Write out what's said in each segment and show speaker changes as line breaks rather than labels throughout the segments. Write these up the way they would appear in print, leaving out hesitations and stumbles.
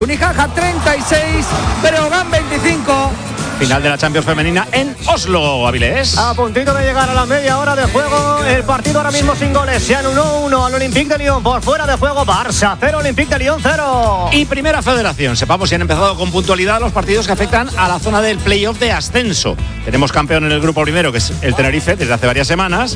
Unicaja 36, Breogán 25.
Final de la Champions femenina en Oslo, Avilés.
A puntito de llegar a la media hora de juego. El partido ahora mismo sin goles. Se anuló 1 al Olympique de Lyon. Por fuera de juego, Barça 0, Olympique de Lyon 0.
Y Primera Federación. Sepamos si han empezado con puntualidad los partidos que afectan a la zona del playoff de ascenso. Tenemos campeón en el grupo primero, que es el Tenerife, desde hace varias semanas.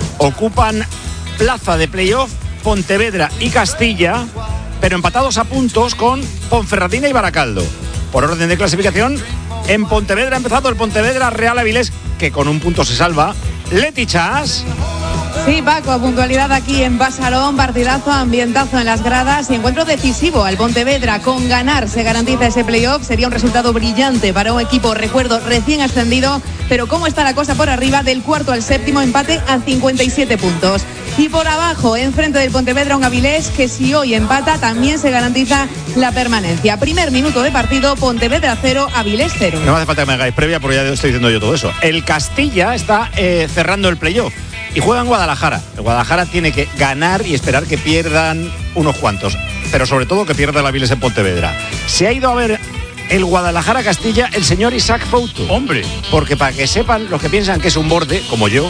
Ocupan plaza de playoff Pontevedra y Castilla, pero empatados a puntos con Ponferradina y Baracaldo. Por orden de clasificación, en Pontevedra ha empezado el Pontevedra Real Avilés, que con un punto se salva. Leti Chas.
Sí, Paco, puntualidad aquí en Pasarón, partidazo, ambientazo en las gradas y encuentro decisivo al Pontevedra. Con ganar se garantiza ese playoff, sería un resultado brillante para un equipo, recuerdo, recién ascendido, pero cómo está la cosa por arriba, del cuarto al séptimo, empate a 57 puntos. Y por abajo, enfrente del Pontevedra, un Avilés que si hoy empata también se garantiza la permanencia. Primer minuto de partido, Pontevedra 0, Avilés 0.
No me hace falta que me hagáis previa porque ya estoy diciendo yo todo eso. El Castilla está cerrando el playoff y juega en Guadalajara. El Guadalajara tiene que ganar y esperar que pierdan unos cuantos, pero sobre todo que pierda el Avilés en Pontevedra. Se ha ido a ver el Guadalajara-Castilla el señor Isaac Fouto.
Hombre.
Porque para que sepan los que piensan que es un borde, como yo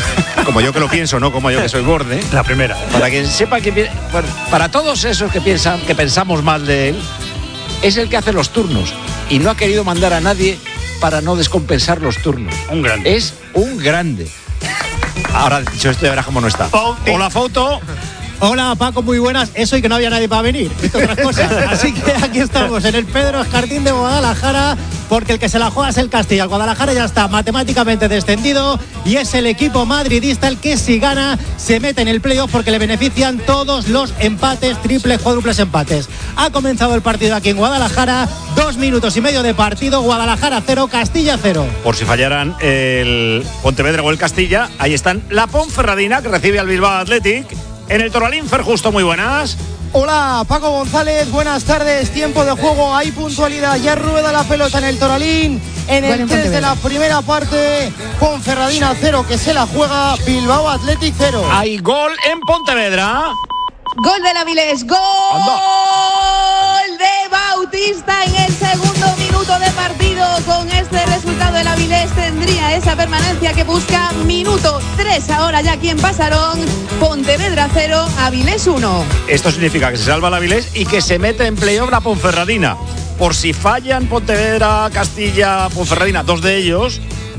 que lo pienso, no como yo que soy borde.
La primera.
Para que sepan que, bueno, para todos esos que pensamos mal de él, es el que hace los turnos y no ha querido mandar a nadie para no descompensar los turnos.
Un grande.
Es un grande. Ahora, dicho esto, ya verás cómo no está. Hola, Fouto.
Hola, Paco, muy buenas. Eso y que no había nadie para venir, entre otras cosas. Así que aquí estamos en el Pedro Escartín de Guadalajara, porque el que se la juega es el Castilla. El Guadalajara ya está matemáticamente descendido y es el equipo madridista el que, si gana, se mete en el playoff, porque le benefician todos los empates, triples, cuádruples empates. Ha comenzado el partido aquí en Guadalajara, 2 minutos y medio de partido. Guadalajara 0, Castilla 0.
Por si fallaran el Pontevedra o el Castilla, ahí están la Ponferradina, que recibe al Bilbao Athletic. En el Toralín, Fer Justo, muy buenas.
Hola, Paco González, buenas tardes. Tiempo de juego, hay puntualidad. Ya rueda la pelota en el Toralín. En el 3 de la primera parte, Ponferradina 0, que se la juega. Bilbao Athletic 0.
Hay gol en Pontevedra.
Gol del Avilés, gol de Bautista en el segundo minuto de partido. Con este resultado el Avilés tendría esa permanencia que busca. Minuto 3 ahora ya aquí en Pasarón. Pontevedra 0, Avilés 1.
Esto significa que se salva el Avilés y que se mete en playoff la Ponferradina. Por si fallan Pontevedra, Castilla, Ponferradina, dos de ellos,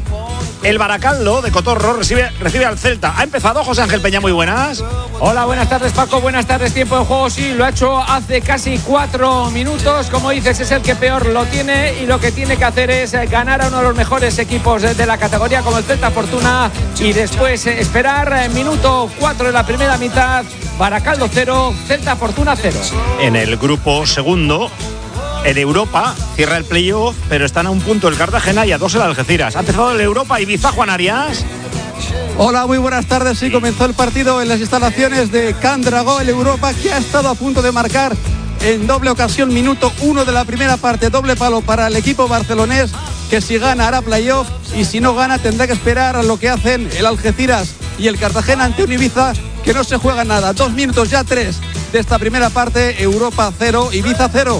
el Baracaldo de Cotorro recibe al Celta. Ha empezado José Ángel Peña, muy buenas.
Hola, buenas tardes, Paco, buenas tardes. Tiempo de juego, sí, lo ha hecho hace casi 4 minutos. Como dices, es el que peor lo tiene y lo que tiene que hacer es ganar a uno de los mejores equipos de la categoría, como el Celta Fortuna, y después esperar. Minuto 4 de la primera mitad, Baracaldo 0, Celta Fortuna 0.
En el grupo segundo, en Europa, cierra el playoff, pero están a un punto el Cartagena y a 2 el Algeciras. Ha empezado el Europa Ibiza, Juan Arias.
Hola, muy buenas tardes. Sí, comenzó el partido en las instalaciones de Can Dragó, el Europa, que ha estado a punto de marcar en doble ocasión. Minuto 1 de la primera parte, doble palo para el equipo barcelonés, que si gana hará playoff y si no gana tendrá que esperar a lo que hacen el Algeciras y el Cartagena ante un Ibiza que no se juega nada. 2 minutos ya 3 de esta primera parte, Europa 0, Ibiza 0.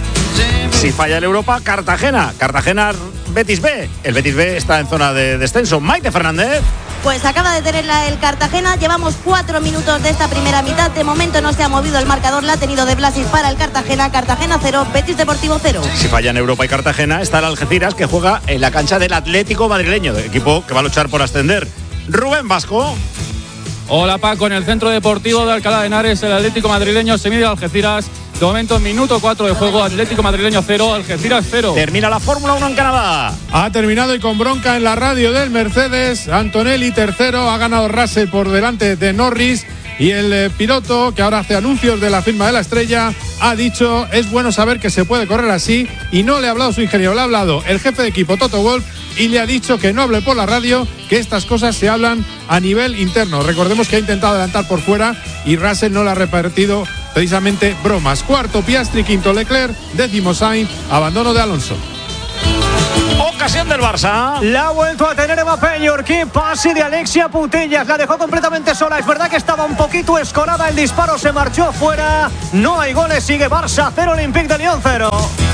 Si falla el Europa, Cartagena Betis B. El Betis B está en zona de descenso. Maite Fernández.
Pues acaba de tenerla el Cartagena. Llevamos 4 minutos de esta primera mitad. De momento no se ha movido el marcador. La ha tenido de Blasis para el Cartagena. Cartagena 0, Betis Deportivo 0.
Si fallan Europa y Cartagena, está el Algeciras, que juega en la cancha del Atlético madrileño, equipo que va a luchar por ascender. Rubén Vasco.
Hola, Paco. En el centro deportivo de Alcalá de Henares, el Atlético madrileño se mide al Algeciras. De momento, minuto 4 de juego, Atlético madrileño 0, Algeciras 0.
Termina la Fórmula 1 en Canadá.
Ha terminado y con bronca en la radio del Mercedes. Antonelli tercero, ha ganado Russell por delante de Norris. Y el piloto, que ahora hace anuncios de la firma de la estrella, ha dicho: es bueno saber que se puede correr así. Y no le ha hablado su ingeniero, le ha hablado el jefe de equipo, Toto Wolff, y le ha dicho que no hable por la radio, que estas cosas se hablan a nivel interno. Recordemos que ha intentado adelantar por fuera y Russell no le ha repartido precisamente bromas. Cuarto Piastri, quinto Leclerc, décimo Sainz, abandono de Alonso.
ocasión del Barça.
La ha vuelto a tener Mbappé. Yorquín, pase de Alexia Putellas. La dejó completamente sola. Es verdad que estaba un poquito escorada. El disparo se marchó fuera. No hay goles. Sigue Barça 0, Olympique de Lyon 0.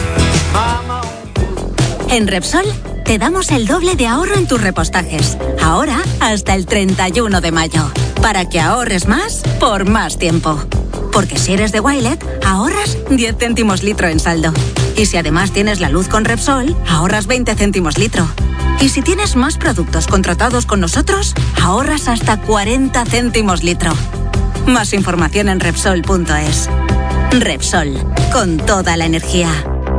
En Repsol te damos el doble de ahorro en tus repostajes. Ahora hasta el 31 de mayo. Para que ahorres más por más tiempo. Porque si eres de Wilet, ahorras 10 céntimos litro en saldo. Y si además tienes la luz con Repsol, ahorras 20 céntimos litro. Y si tienes más productos contratados con nosotros, ahorras hasta 40 céntimos litro. Más información en Repsol.es. Repsol, con toda la energía.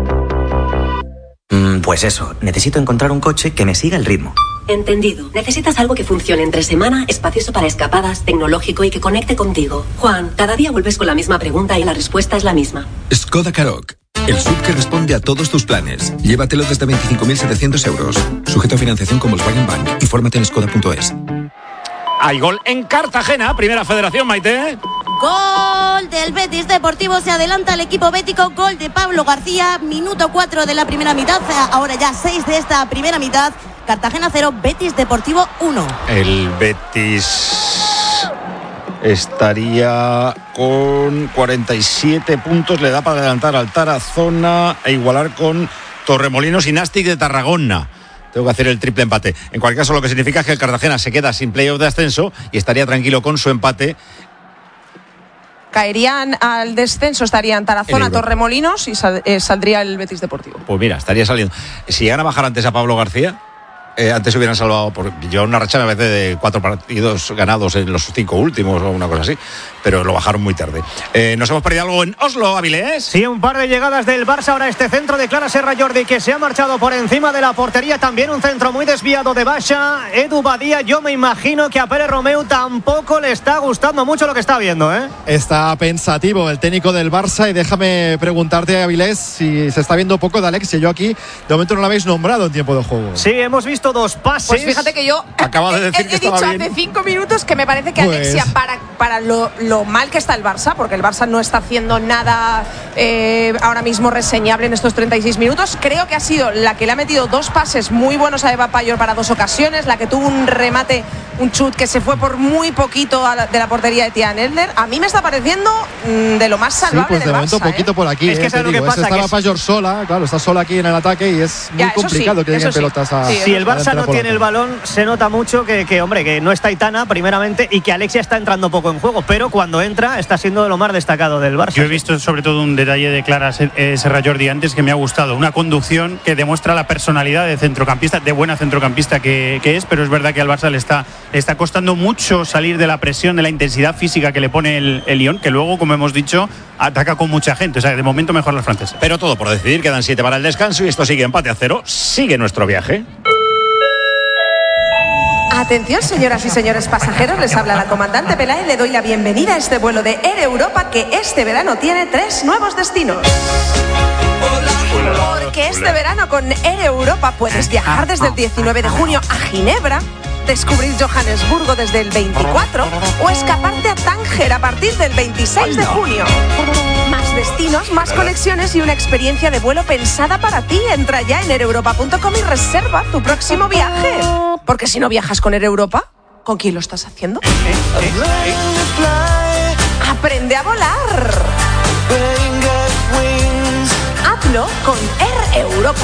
Pues eso, necesito encontrar un coche que me siga el ritmo.
Entendido. Necesitas algo que funcione entre semana, espacioso para escapadas, tecnológico y que conecte contigo. Juan, cada día vuelves con la misma pregunta y la respuesta es la misma.
Skoda Karoq, el SUV que responde a todos tus planes. Llévatelo desde 25.700 euros. Sujeto a financiación con Volkswagen Bank. Infórmate en skoda.es.
Hay gol en Cartagena, Primera Federación, Maite.
Gol del Betis Deportivo, se adelanta el equipo bético, gol de Pablo García, minuto 4 de la primera mitad, ahora ya 6 de esta primera mitad. Cartagena 0, Betis Deportivo 1.
El Betis estaría con 47 puntos, le da para adelantar al Tarazona e igualar con Torremolinos y Nastic de Tarragona. Tengo que hacer el triple empate. En cualquier caso, lo que significa es que el Cartagena se queda sin playoff de ascenso y estaría tranquilo con su empate.
Caerían al descenso, estarían Tarazona, Torremolinos y saldría el Betis Deportivo.
Pues mira, estaría saliendo. Si llegan a bajar antes a Pablo García, antes hubieran salvado, por llevar una racha a veces de 4 partidos ganados en los 5 últimos o una cosa así, pero lo bajaron muy tarde. ¿Nos hemos perdido algo en Oslo, Avilés?
Sí, un par de llegadas del Barça. Ahora este centro de Clara Serra Jordi, que se ha marchado por encima de la portería. También un centro muy desviado de Basha. Edu Badía, yo me imagino que a Pérez Romeu tampoco le está gustando mucho lo que está viendo, ¿eh?
Está pensativo el técnico del Barça y déjame preguntarte, Avilés, si se está viendo poco de Alexia. Yo aquí, de momento, no lo habéis nombrado en tiempo de juego.
Sí, hemos visto 2 pases.
Pues fíjate que yo
acaba de decir que
he dicho
bien.
hace 5 minutos que me parece que Alexia, para lo mal que está el Barça, porque el Barça no está haciendo nada ahora mismo reseñable en estos 36 minutos, creo que ha sido la que le ha metido 2 pases muy buenos a Eva Payor para 2 ocasiones, la que tuvo un remate, un chut que se fue por muy poquito de la portería de Tian Elder. A mí me está pareciendo de lo más salvable
pues
del
de momento
Barça,
poquito por aquí.
Es que es lo que pasa,
estaba Payor sola, claro, está sola aquí en el ataque y es muy complicado que lleguen pelotas a...
Si el Barça no tiene el balón, se nota mucho que hombre, que no está Aitana primeramente y que Alexia está entrando poco en juego, pero cuando entra está siendo de lo más destacado del Barça.
Yo he visto sobre todo un detalle de Clara Serra Jordi antes que me ha gustado, una conducción que demuestra la personalidad de centrocampista, de buena centrocampista que es, pero es verdad que al Barça le está costando mucho salir de la presión, de la intensidad física que le pone el Lyon, que luego, como hemos dicho, ataca con mucha gente. O sea, de momento mejor los franceses.
Pero todo por decidir, quedan 7 para el descanso y esto sigue empate a 0. Sigue nuestro viaje.
Atención, señoras y señores pasajeros, les habla la comandante Pelae. Le doy la bienvenida a este vuelo de Air Europa que este verano tiene 3 nuevos destinos. Porque este verano con Air Europa puedes viajar desde el 19 de junio a Ginebra, descubrir Johannesburgo desde el 24 o escaparte a Tánger a partir del 26 de junio. Más destinos, más conexiones y una experiencia de vuelo pensada para ti. Entra ya en aereuropa.com y reserva tu próximo viaje. Porque si no viajas con Air Europa, ¿con quién lo estás haciendo? Aprende a volar. Hazlo con Air Europa.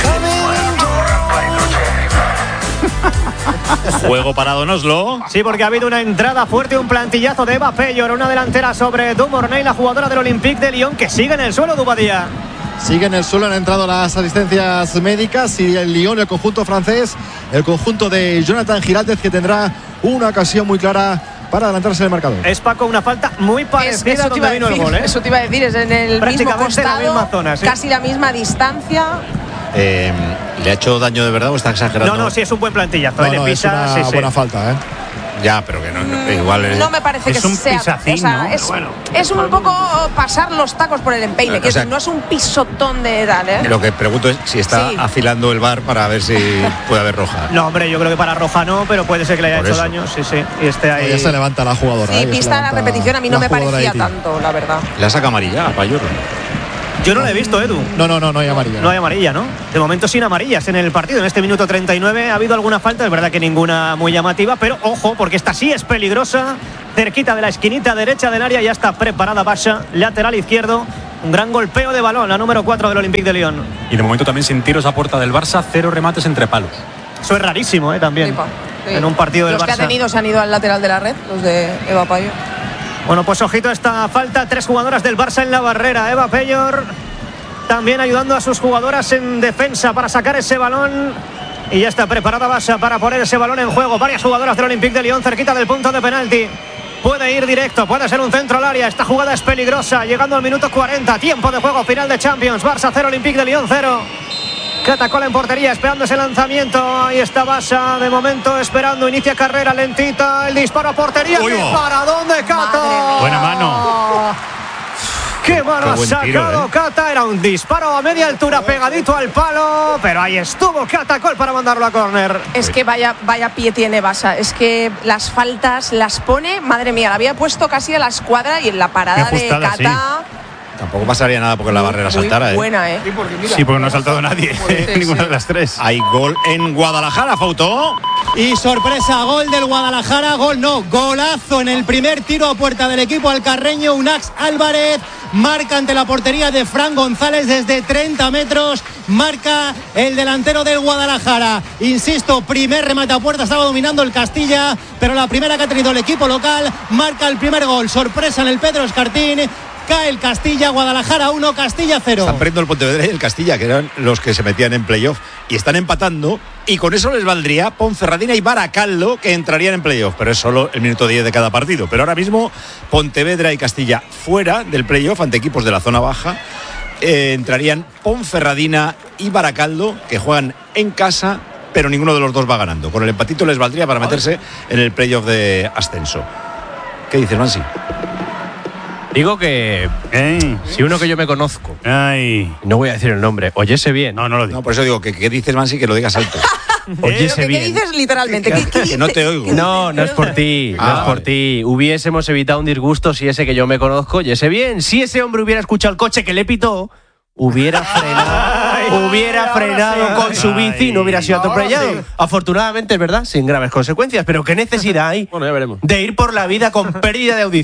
Juego parado en Oslo.
Sí, porque ha habido una entrada fuerte, un plantillazo de Eva Payor, una delantera sobre Dumornay, la jugadora del Olympique de Lyon, que sigue en el suelo, Dubadía.
Sigue en el suelo, han entrado las asistencias médicas y el Lyon, el conjunto francés, el conjunto de Jonathan Giraldez, que tendrá una ocasión muy clara para adelantarse el marcador.
Es, Paco, una falta muy parecida a donde vino el gol, ¿eh?
Eso te iba a decir, es en el mismo costado,
en la misma zona, sí.
Casi la misma distancia.
¿Le ha hecho daño de verdad o está exagerando?
No, sí, es un buen plantillazo.
No, es una buena falta, ¿eh?
Ya, pero que no igual
no me parece que
es un
sea
pisacín,
o sea,
¿no?
es un poco pasar los tacos por el empeine, que no es un pisotón de tal, ¿eh?
Lo que pregunto es si está afilando el VAR para ver si puede haber roja.
No, hombre, yo creo que para roja no, pero puede ser que le haya hecho daño. Sí. Y ahí.
Ya se levanta la jugadora.
Sí, pista la repetición, a mí no me parecía tanto, la verdad.
¿Le saca amarilla a Payor?
Yo no lo he visto, Edu.
No hay amarilla.
No hay amarilla, ¿no? De momento sin amarillas en el partido. En este minuto 39 ha habido alguna falta, es verdad que ninguna muy llamativa, pero ojo, porque esta sí es peligrosa. Cerquita de la esquinita derecha del área, ya está preparada Basha, lateral izquierdo. Un gran golpeo de balón, la número 4 del Olympique de Lyon.
Y de momento también sin tiros a puerta del Barça, 0 remates entre palos.
Eso es rarísimo, también.
Sí.
En un partido del
Los
Barça.
que ha tenido se han ido al lateral de la red, los de Eva Payor.
Bueno, pues ojito a esta falta. 3 jugadoras del Barça en la barrera. Eva Payor también ayudando a sus jugadoras en defensa para sacar ese balón. Y ya está preparada Basha para poner ese balón en juego. Varias jugadoras del Olympique de Lyon cerquita del punto de penalti. Puede ir directo, puede ser un centro al área. Esta jugada es peligrosa, llegando al minuto 40. Tiempo de juego final de Champions. Barça 0, Olympique de Lyon 0. Catacol en portería, esperando ese lanzamiento. Ahí está Basha, de momento esperando. Inicia carrera lentita. El disparo a portería. ¿Para dónde, Cata?
Buena mano.
¡Qué mano ha sacado Cata! Era un disparo a media altura pegadito al palo, pero ahí estuvo Catacol para mandarlo a córner.
Es que vaya pie tiene Basha. Es que las faltas las pone, madre mía, la había puesto casi a la escuadra y en la parada de Cata. Sí.
Tampoco pasaría nada porque la barrera saltara.
Buena,
Sí, porque no ha saltado nadie. Ninguna de las tres.
Hay gol en Guadalajara, Fautó.
Y sorpresa, gol del Guadalajara. Golazo en el primer tiro a puerta del equipo alcarreño. Unax Álvarez marca ante la portería de Fran González desde 30 metros. Marca el delantero del Guadalajara. Insisto, primer remate a puerta. Estaba dominando el Castilla, pero la primera que ha tenido el equipo local marca el primer gol. Sorpresa en el Pedro Escartín. Cae el Castilla, Guadalajara 1, Castilla 0.
Están perdiendo el Pontevedra y el Castilla, que eran los que se metían en playoff, y están empatando, y con eso les valdría Ponferradina y Baracaldo, que entrarían en playoff, pero es solo el minuto 10 de cada partido. Pero ahora mismo Pontevedra y Castilla fuera del playoff ante equipos de la zona baja. Entrarían Ponferradina y Baracaldo, que juegan en casa, pero ninguno de los dos va ganando. Con el empatito les valdría para meterse en el playoff de ascenso. ¿Qué dices, Mansi?
Digo que si uno que yo me conozco, no voy a decir el nombre, oyese bien.
No lo digo.
No, por eso digo que dices, Mansi, que lo digas alto.
Oyese bien.
¿Qué dices literalmente?
Que no te oigo.
No es por ti, no es por ti. Hubiésemos evitado un disgusto si ese que yo me conozco oyese bien. Si ese hombre hubiera escuchado el coche que le pitó, hubiera frenado con su bici y no hubiera sido atropellado. Sí. Afortunadamente, es verdad, sin graves consecuencias. Pero qué necesidad hay
bueno, ya veremos.
de ir por la vida con pérdida de audición.